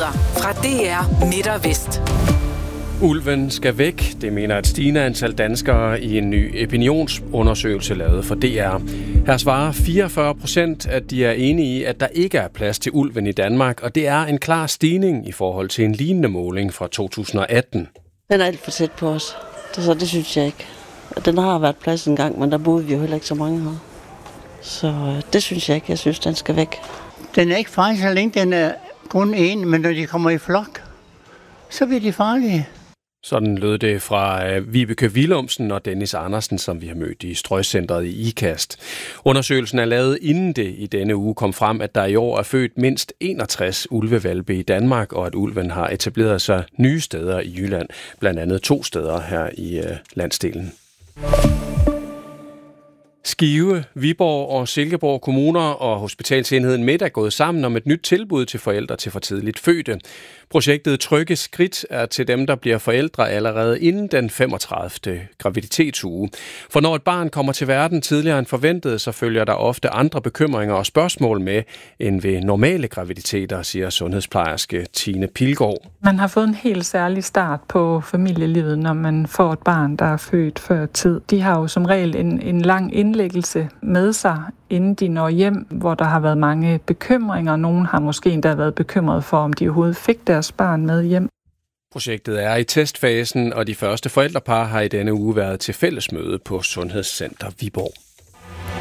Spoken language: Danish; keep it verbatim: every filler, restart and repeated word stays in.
Nyheder fra D R Midt og Vest. Ulven skal væk, det mener et stigende antal danskere i en ny opinionsundersøgelse lavet for D R. Her svarer fireogfyrre procent, at de er enige i, at der ikke er plads til ulven i Danmark, og det er en klar stigning i forhold til en lignende måling fra to tusind og atten. Den er alt for tæt på os, det, så det synes jeg ikke. Den har været plads en gang, men der boede vi jo heller ikke så mange her. Så det synes jeg ikke, jeg synes, den skal væk. Den er ikke farlig, så længe den er kun en, men når de kommer i flok, så bliver de farlige. Sådan lød det fra Vibeke Willumsen og Dennis Andersen, som vi har mødt i Strøgcentret i Ikast. Undersøgelsen er lavet inden det i denne uge kom frem, at der i år er født mindst enogtres ulvehvalpe i Danmark, og at ulven har etableret sig nye steder i Jylland, blandt andet to steder her i landsdelen. Skive, Viborg og Silkeborg kommuner og Hospitalsenheden Midt er gået sammen om et nyt tilbud til forældre til for tidligt fødte. Projektet Trygge Skridt er til dem, der bliver forældre allerede inden den femogtredivte graviditetsuge. For når et barn kommer til verden tidligere end forventet, så følger der ofte andre bekymringer og spørgsmål med end ved normale graviditeter, siger sundhedsplejerske Tine Pilgaard. Man har fået en helt særlig start på familielivet, når man får et barn, der er født før tid. De har jo som regel en, en lang indlæggelse med sig, inden de når hjem, hvor der har været mange bekymringer. Nogen har måske endda været bekymret for, om de overhovedet fik deres barn med hjem. Projektet er i testfasen, og de første forældrepar har i denne uge været til fællesmøde på Sundhedscenter Viborg.